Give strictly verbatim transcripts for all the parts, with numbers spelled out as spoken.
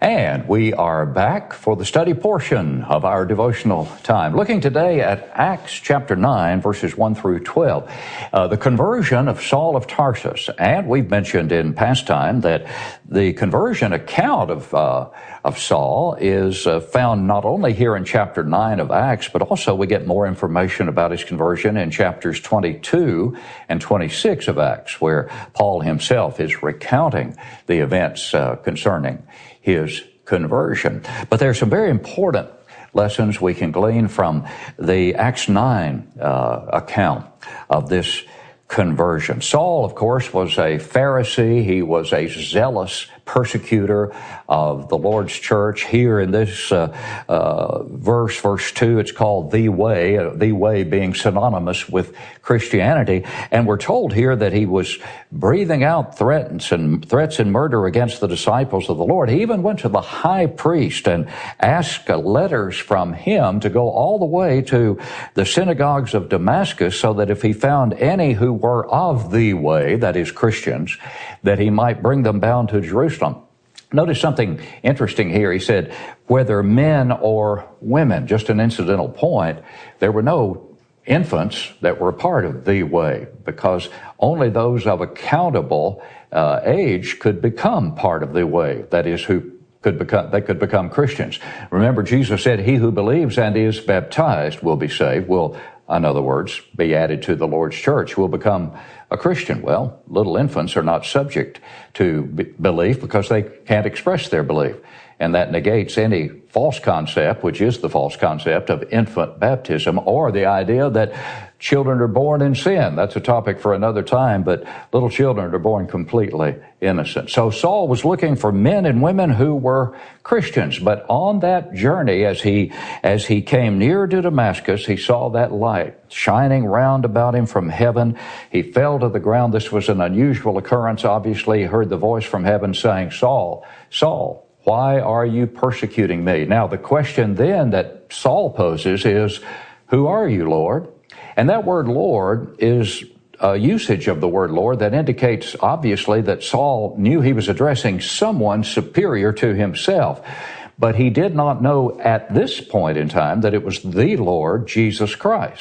And we are back for the study portion of our devotional time, looking today at Acts chapter nine, verses one through twelve, uh, the conversion of Saul of Tarsus. And we've mentioned in past time that the conversion account of uh, of Saul is uh, found not only here in chapter nine of Acts, but also we get more information about his conversion in chapters twenty-two and twenty-six of Acts, where Paul himself is recounting the events uh, concerning his conversion. But there are some very important lessons we can glean from the Acts nine uh, account of this conversion. Saul, of course, was a Pharisee. He was a zealous persecutor of the Lord's church. Here in this uh, uh, verse, verse two, it's called the way, uh, the way being synonymous with Christianity. And we're told here that he was breathing out threats and threats and murder against the disciples of the Lord. He even went to the high priest and asked uh, letters from him to go all the way to the synagogues of Damascus, so that if he found any who were of the way, that is Christians, that he might bring them bound to Jerusalem. Notice something interesting here. He said, whether men or women, just an incidental point, there were no infants that were a part of the way, because only those of accountable uh, age could become part of the way. That is, who could become, they could become Christians. Remember, Jesus said, he who believes and is baptized will be saved, will, in other words, be added to the Lord's church, will become a Christian. Well, little infants are not subject to b- belief because they can't express their belief. And that negates any false concept, which is the false concept of infant baptism, or the idea that children are born in sin. That's a topic for another time, but little children are born completely innocent. So Saul was looking for men and women who were Christians. But on that journey, as he, as he came near to Damascus, he saw that light shining round about him from heaven. He fell to the ground. This was an unusual occurrence. Obviously, he heard the voice from heaven saying, Saul, Saul, why are you persecuting me? Now, the question then that Saul poses is, who are you, Lord? And that word Lord is a usage of the word Lord that indicates obviously that Saul knew he was addressing someone superior to himself. But he did not know at this point in time that it was the Lord Jesus Christ.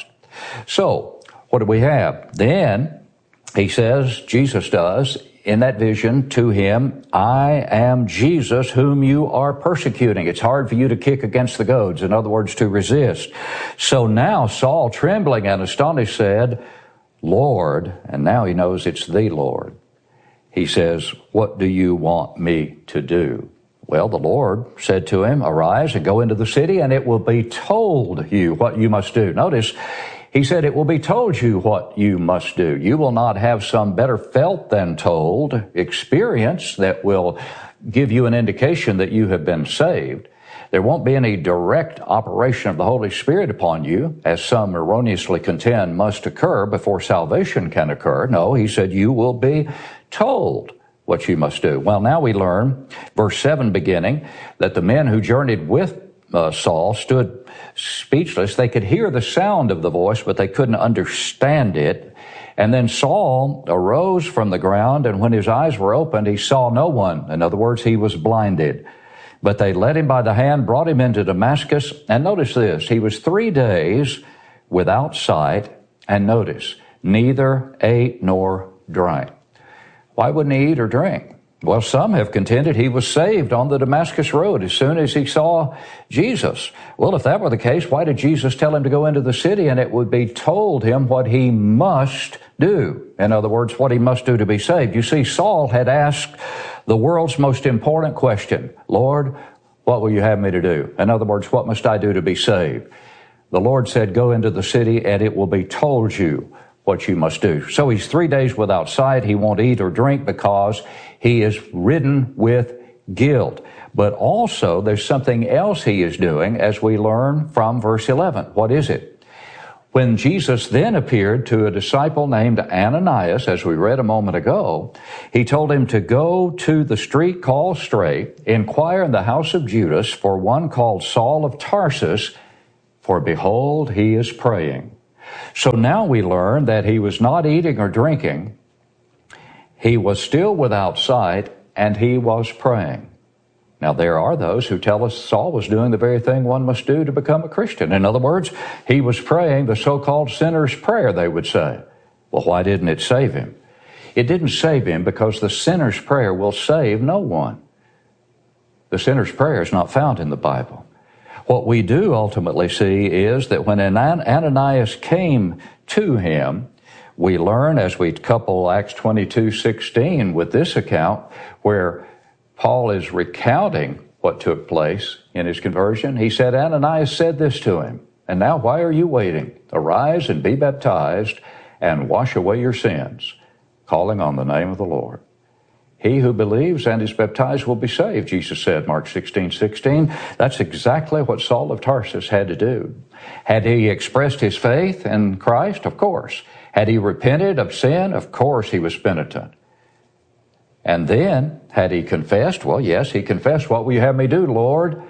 So, what do we have? Then, he says, Jesus does, in that vision to him, I am Jesus whom you are persecuting. It's hard for you to kick against the goads. In other words, to resist. So now Saul, trembling and astonished, said, Lord, and now he knows it's the Lord. He says, what do you want me to do? Well, the Lord said to him, arise and go into the city, and it will be told you what you must do. Notice, he said, it will be told you what you must do. You will not have some better felt than told experience that will give you an indication that you have been saved. There won't be any direct operation of the Holy Spirit upon you, as some erroneously contend must occur before salvation can occur. No, he said, you will be told what you must do. Well, now we learn, verse seven beginning, that the men who journeyed with uh, Saul stood speechless. They could hear the sound of the voice, but they couldn't understand it. And then Saul arose from the ground, and when his eyes were opened, he saw no one. In other words, he was blinded. But they led him by the hand, brought him into Damascus. And notice this, he was three days without sight, and notice, neither ate nor drank. Why wouldn't he eat or drink? Well, some have contended he was saved on the Damascus road as soon as he saw Jesus. Well, if that were the case, why did Jesus tell him to go into the city and it would be told him what he must do? In other words, what he must do to be saved. You see, Saul had asked the world's most important question, Lord, what will you have me to do? In other words, what must I do to be saved? The Lord said, go into the city and it will be told you what you must do. So he's three days without sight. He won't eat or drink because he is ridden with guilt. But also there's something else he is doing, as we learn from verse eleven. What is it? When Jesus then appeared to a disciple named Ananias, as we read a moment ago, he told him to go to the street called Straight, inquire in the house of Judas for one called Saul of Tarsus, for behold, he is praying. So now we learn that he was not eating or drinking. He was still without sight, and he was praying. Now, there are those who tell us Saul was doing the very thing one must do to become a Christian. In other words, he was praying the so-called sinner's prayer, they would say. Well, why didn't it save him? It didn't save him because the sinner's prayer will save no one. The sinner's prayer is not found in the Bible. What we do ultimately see is that when Ananias came to him, we learn as we couple Acts twenty-two sixteen with this account where Paul is recounting what took place in his conversion. He said, Ananias said this to him, and now why are you waiting? Arise and be baptized and wash away your sins, calling on the name of the Lord. He who believes and is baptized will be saved, Jesus said, Mark sixteen sixteen. That's exactly what Saul of Tarsus had to do. Had he expressed his faith in Christ? Of course. Had he repented of sin? Of course he was penitent. And then, had he confessed? Well, yes, he confessed, what will you have me do, Lord?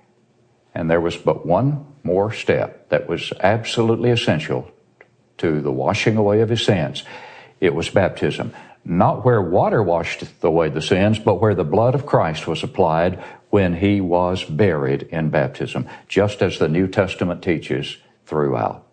And there was but one more step that was absolutely essential to the washing away of his sins. It was baptism. Not where water washed away the sins, but where the blood of Christ was applied when he was buried in baptism, just as the New Testament teaches throughout.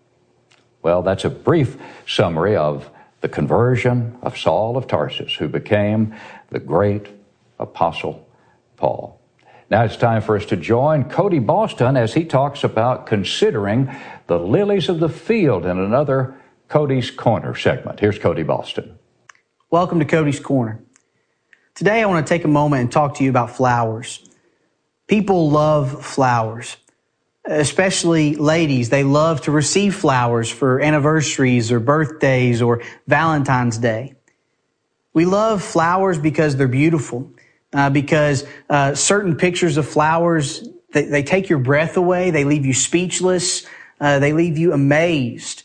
Well, that's a brief summary of the conversion of Saul of Tarsus, who became the great apostle Paul. Now it's time for us to join Cody Boston as he talks about considering the lilies of the field in another Cody's Corner segment. Here's Cody Boston. Welcome to Cody's Corner. Today I want to take a moment and talk to you about flowers. People love flowers. Especially ladies, they love to receive flowers for anniversaries or birthdays or Valentine's Day. We love flowers because they're beautiful, uh, because uh, certain pictures of flowers, they, they take your breath away, they leave you speechless, uh, they leave you amazed.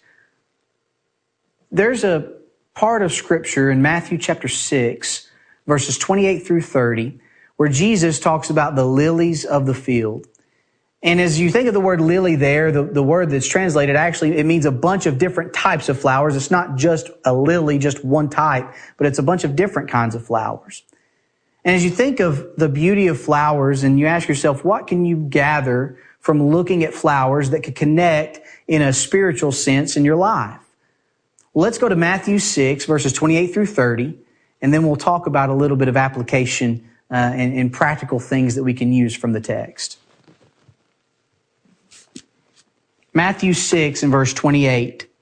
There's a part of Scripture in Matthew chapter six, verses twenty-eight through thirty, where Jesus talks about the lilies of the field. And as you think of the word lily there, the, the word that's translated, actually, it means a bunch of different types of flowers. It's not just a lily, just one type, but it's a bunch of different kinds of flowers. And as you think of the beauty of flowers and you ask yourself, what can you gather from looking at flowers that could connect in a spiritual sense in your life? Well, let's go to Matthew six, verses twenty-eight through thirty, and then we'll talk about a little bit of application uh, and, and practical things that we can use from the text. Matthew six and verse twenty-eight.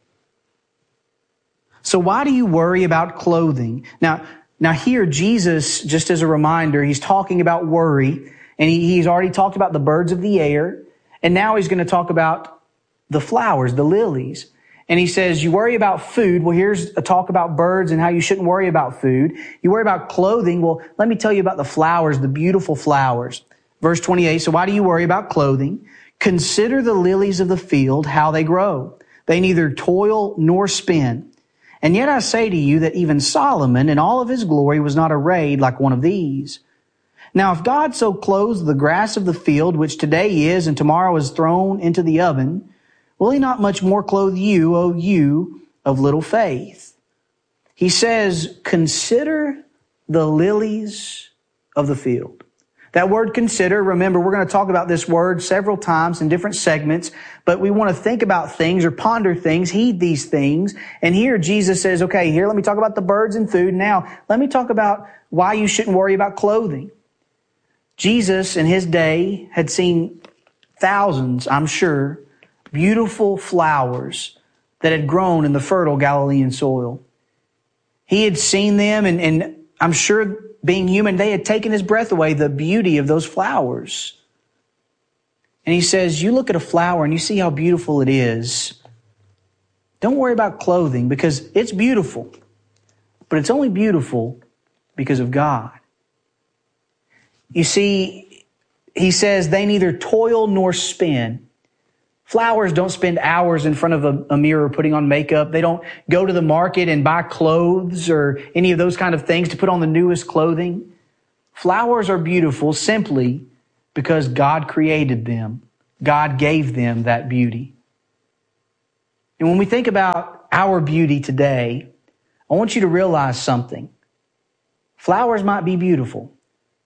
So why do you worry about clothing? Now, now here Jesus, just as a reminder, he's talking about worry, and he, he's already talked about the birds of the air, and now he's going to talk about the flowers, the lilies. And he says, you worry about food. Well, here's a talk about birds and how you shouldn't worry about food. You worry about clothing. Well, let me tell you about the flowers, the beautiful flowers. Verse twenty-eight, so why do you worry about clothing? Consider the lilies of the field, how they grow. They neither toil nor spin. And yet I say to you that even Solomon in all of his glory was not arrayed like one of these. Now if God so clothes the grass of the field, which today is and tomorrow is thrown into the oven, will he not much more clothe you, O you of little faith? He says, consider the lilies of the field. That word consider, remember, we're going to talk about this word several times in different segments, but we want to think about things or ponder things, heed these things. And here Jesus says, okay, here let me talk about the birds and food. Now let me talk about why you shouldn't worry about clothing. Jesus in his day had seen thousands, I'm sure, beautiful flowers that had grown in the fertile Galilean soil. He had seen them, and, and I'm sure being human, they had taken his breath away, the beauty of those flowers. And he says, you look at a flower and you see how beautiful it is. Don't worry about clothing because it's beautiful, but it's only beautiful because of God. You see, he says they neither toil nor spin. Flowers don't spend hours in front of a, a mirror putting on makeup. They don't go to the market and buy clothes or any of those kind of things to put on the newest clothing. Flowers are beautiful simply because God created them. God gave them that beauty. And when we think about our beauty today, I want you to realize something. Flowers might be beautiful,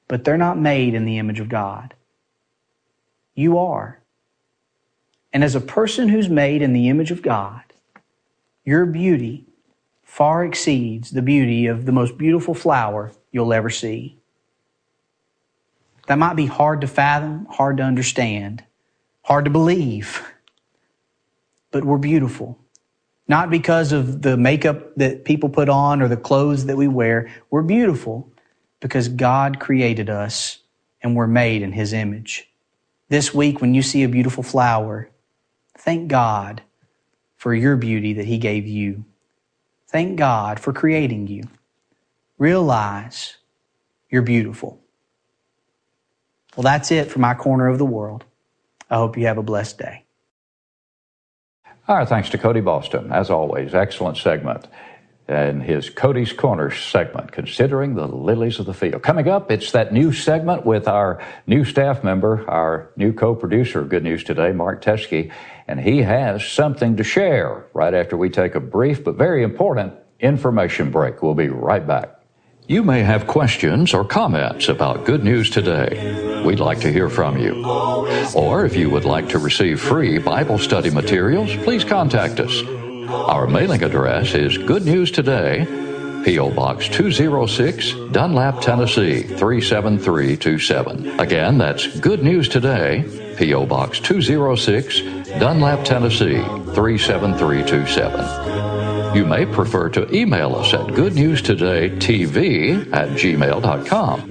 but they're not made in the image of God. You are. And as a person who's made in the image of God, your beauty far exceeds the beauty of the most beautiful flower you'll ever see. That might be hard to fathom, hard to understand, hard to believe, but we're beautiful. Not because of the makeup that people put on or the clothes that we wear. We're beautiful because God created us and we're made in His image. This week, when you see a beautiful flower, thank God for your beauty that He gave you. Thank God for creating you. Realize you're beautiful. Well, that's it for my corner of the world. I hope you have a blessed day. Our thanks to Cody Boston. As always, excellent segment in his Cody's Corner segment, Considering the Lilies of the Field. Coming up, it's that new segment with our new staff member, our new co-producer of Good News Today, Mark Teskey, and he has something to share right after we take a brief but very important information break. We'll be right back. You may have questions or comments about Good News Today. We'd like to hear from you. Or if you would like to receive free Bible study materials, please contact us. Our mailing address is Good News Today, P O. Box two oh six, Dunlap, Tennessee, three seven three two seven. Again, that's Good News Today, P O. Box two oh six, Dunlap, Tennessee, three seven three two seven. You may prefer to email us at goodnewstodaytv at gmail dot com.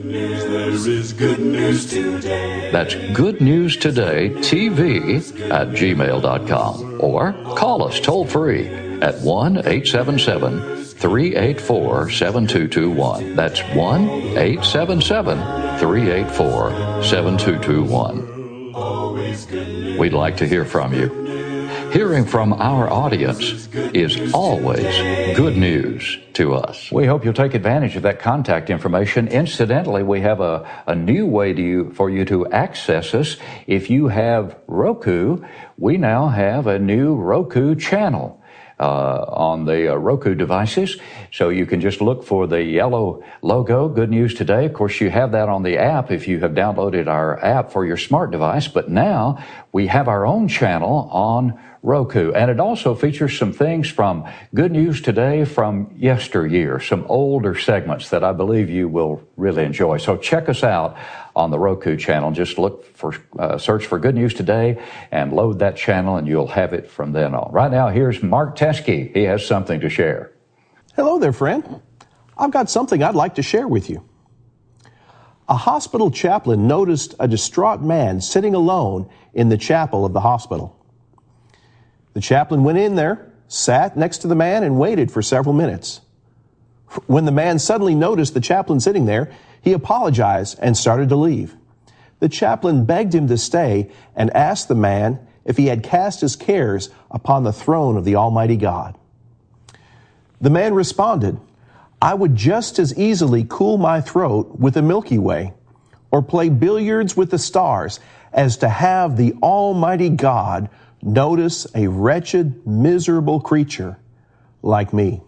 That's goodnewstodaytv at gmail dot com. Or call us toll free at one eight seven seven, three eight four, seven two two one. That's one eight seven seven, three eight four, seven two two one. We'd like to hear from you. Hearing from our audience is always good news to us. We hope you'll take advantage of that contact information. Incidentally, we have a, a new way to you, for you to access us. If you have Roku, we now have a new Roku channel. Uh, on the uh, Roku devices. So you can just look for the yellow logo, Good News Today. Of course, you have that on the app if you have downloaded our app for your smart device. But now we have our own channel on Roku. And it also features some things from Good News Today from yesteryear, some older segments that I believe you will really enjoy. So check us out on the Roku channel. Just look for, uh, search for Good News Today and load that channel and you'll have it from then on. Right now, here's Mark Teskey. He has something to share. Hello there, friend. I've got something I'd like to share with you. A hospital chaplain noticed a distraught man sitting alone in the chapel of the hospital. The chaplain went in there, sat next to the man, and waited for several minutes. When the man suddenly noticed the chaplain sitting there, he apologized and started to leave. The chaplain begged him to stay and asked the man if he had cast his cares upon the throne of the Almighty God. The man responded, "I would just as easily cool my throat with the Milky Way or play billiards with the stars as to have the Almighty God notice a wretched, miserable creature like me."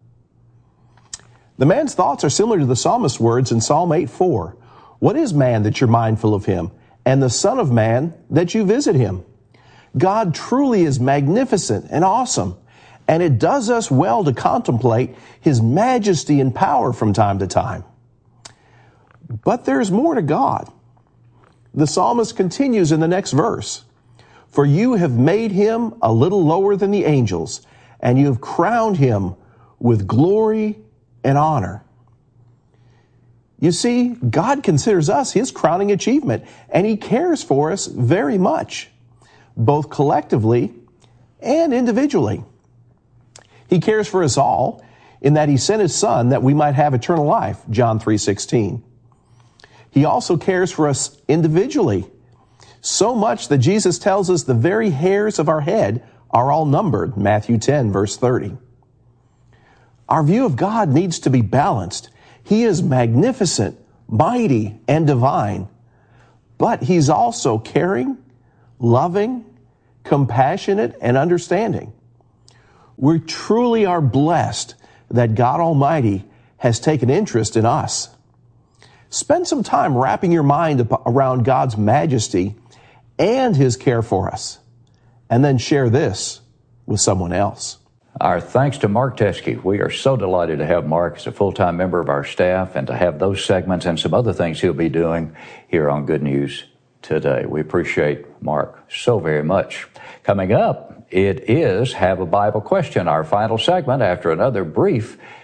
The man's thoughts are similar to the psalmist's words in Psalm eight four. What is man that you're mindful of him, and the son of man that you visit him? God truly is magnificent and awesome, and it does us well to contemplate His majesty and power from time to time. But there's more to God. The psalmist continues in the next verse. For you have made Him a little lower than the angels, and you have crowned Him with glory and honor. You see, God considers us His crowning achievement, and He cares for us very much, both collectively and individually. He cares for us all in that He sent His Son that we might have eternal life, John three sixteen. He also cares for us individually, so much that Jesus tells us the very hairs of our head are all numbered, Matthew ten, verse thirty. Our view of God needs to be balanced. He is magnificent, mighty, and divine, but He's also caring, loving, compassionate, and understanding. We truly are blessed that God Almighty has taken interest in us. Spend some time wrapping your mind up around God's majesty and His care for us. And then share this with someone else. Our thanks to Mark Teskey. We are so delighted to have Mark as a full-time member of our staff and to have those segments and some other things he'll be doing here on Good News Today. We appreciate Mark so very much. Coming up, it is Have a Bible Question, our final segment after another brief